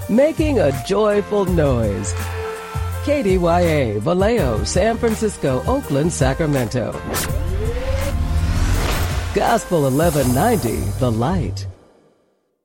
making a joyful noise. KDYA, Vallejo, San Francisco, Oakland, Sacramento. Gospel 1190, The Light.